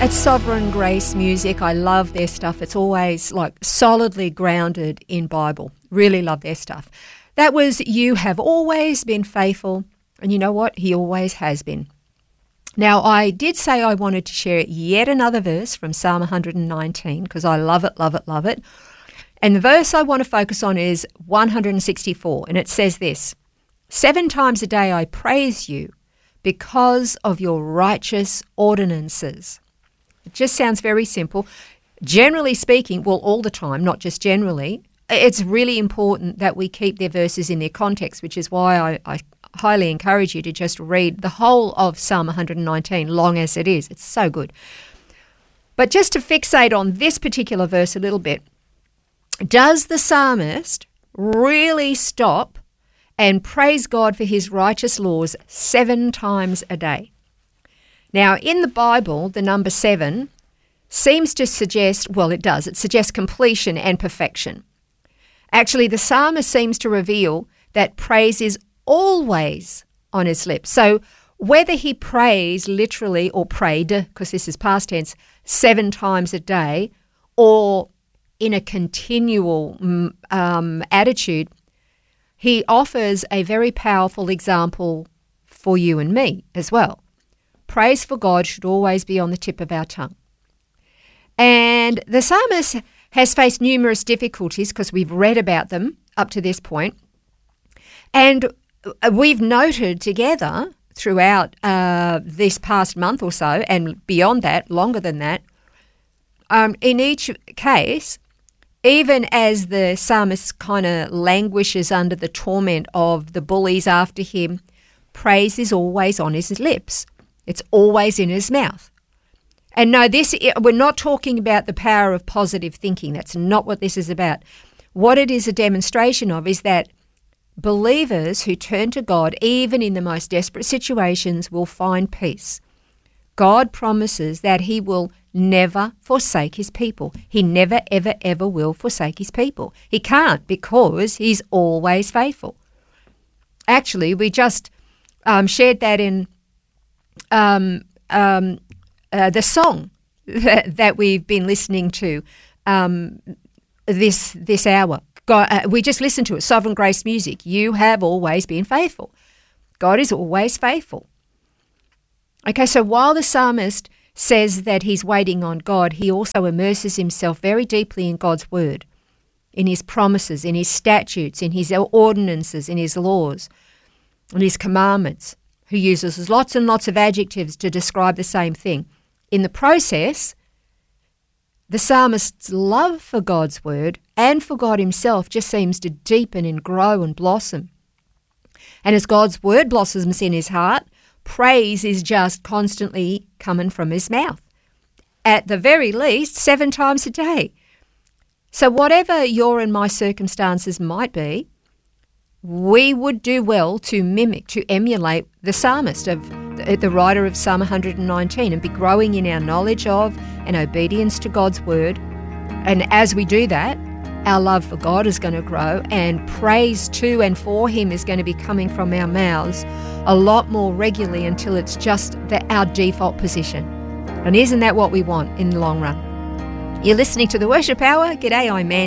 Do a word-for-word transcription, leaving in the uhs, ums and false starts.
At Sovereign Grace Music, I love their stuff. It's always like solidly grounded in Bible. Really love their stuff. That was You Have Always Been Faithful. And you know what? He always has been. Now, I did say I wanted to share yet another verse from Psalm one nineteen because I love it, love it, love it. And the verse I want to focus on is one sixty-four, and it says this: Seven times a day I praise you because of your righteous ordinances. It just sounds very simple. Generally speaking, well, all the time, not just generally, it's really important that we keep their verses in their context, which is why I, I highly encourage you to just read the whole of Psalm one nineteen, long as it is. It's so good. But just to fixate on this particular verse a little bit, does the psalmist really stop and praise God for his righteous laws seven times a day? Now, in the Bible, the number seven seems to suggest, well, it does, it suggests completion and perfection. Actually, the psalmist seems to reveal that praise is always on his lips. So whether he prays literally or prayed, because this is past tense, seven times a day, or in a continual um, attitude, he offers a very powerful example for you and me as well. Praise for God should always be on the tip of our tongue. And the psalmist has faced numerous difficulties because we've read about them up to this point. And we've noted together throughout uh, this past month or so, and beyond that, longer than that, um, in each case, even as the psalmist kind of languishes under the torment of the bullies after him, praise is always on his lips. It's always in his mouth. And no, this we're not talking about the power of positive thinking. That's not what this is about. What it is a demonstration of is that believers who turn to God, even in the most desperate situations, will find peace. God promises that he will never forsake his people. He never, ever, ever will forsake his people. He can't because he's always faithful. Actually, we just um, shared that in um, um, uh, the song that, that we've been listening to um, this this hour. God, uh, we just listened to it, Sovereign Grace Music. You have always been faithful. God is always faithful. Okay, so while the psalmist says that he's waiting on God, he also immerses himself very deeply in God's word, in his promises, in his statutes, in his ordinances, in his laws, in his commandments. He uses lots and lots of adjectives to describe the same thing. In the process, the psalmist's love for God's word and for God himself just seems to deepen and grow and blossom. And as God's word blossoms in his heart, praise is just constantly coming from his mouth, at the very least seven times a day. So whatever your and my circumstances might be, we would do well to mimic, to emulate the psalmist, of the, the writer of Psalm one nineteen, and be growing in our knowledge of and obedience to God's word. And as we do that, our love for God is going to grow, and praise to and for him is going to be coming from our mouths a lot more regularly until it's just the, our default position. And isn't that what we want in the long run? You're listening to The Worship Hour. G'day, I'm Mandy.